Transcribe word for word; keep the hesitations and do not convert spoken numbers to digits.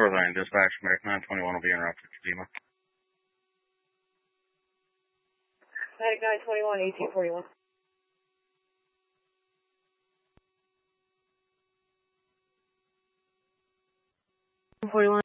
Northern Dispatch, American nine twenty-one will be interrupted to Lima. Medic nine twenty-one, eighteen forty-one. forty-one.